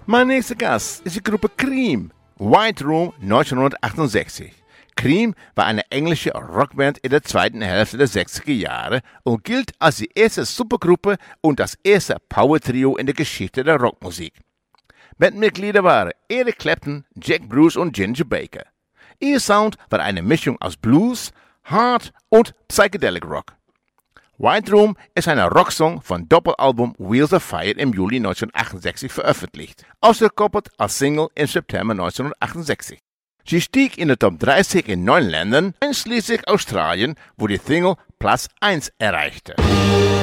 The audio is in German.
Mein nächster Gast ist die Gruppe Cream, White Room 1968. Cream war eine englische Rockband in der zweiten Hälfte der 60er Jahre und gilt als die erste Supergruppe und das erste Power-Trio in der Geschichte der Rockmusik. Bandmitglieder waren Eric Clapton, Jack Bruce und Ginger Baker. Ihr Sound war eine Mischung aus Blues, Hard und Psychedelic Rock. White Room ist ein Rocksong von Doppelalbum Wheels of Fire im Juli 1968 veröffentlicht, ausgekoppelt als Single im September 1968. Sie stieg in der Top 30 in 9 Ländern, einschließlich Australien, wo die Single Platz 1 erreichte.